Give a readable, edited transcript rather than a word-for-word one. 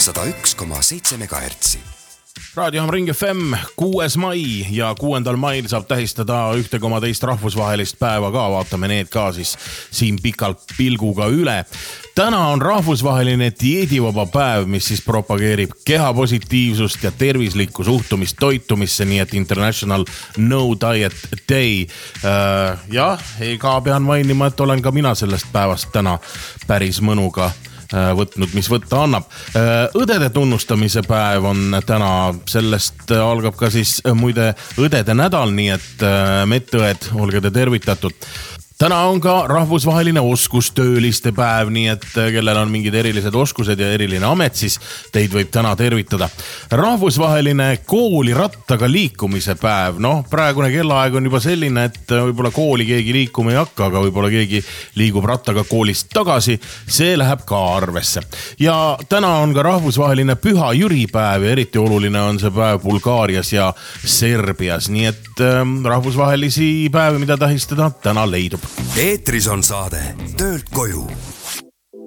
101,7 MHz. Raadiojaam Ring FM 6. mai ja 6. mail saab tähistada 1,2 rahvusvahelist päeva ka. Vaatame need ka siis siin pikalt pilguga üle. Täna on rahvusvaheline dieedivaba päev, mis siis propageerib kehapositiivsust ja tervislikku suhtumist toitumisse, nii et International No Diet Day. Ega pean mainima, et olen ka mina sellest päevast täna päris mõnuga võtnud, mis võtta annab. Õdede tunnustamise päev on täna, sellest algab ka siis muide õdede nädal, nii et medõed, olge te tervitatud. Täna on ka rahvusvaheline oskustööliste päev, nii et kellel on mingid erilised oskused ja eriline amet, siis teid võib täna tervitada. Rahvusvaheline kooli rattaga liikumise päev. Praegune kellaaeg on juba selline, et võib-olla kooli keegi liikuma ei hakka, aga võib-olla keegi liigub rattaga koolist tagasi. See läheb ka arvesse. Ja täna on ka rahvusvaheline Püha Jüri päev ja eriti oluline on see päev Bulgaarias ja Serbias. Nii et rahvusvahelisi päevi, mida tähistada, täna leidub. Eetris on saade Töölt koju.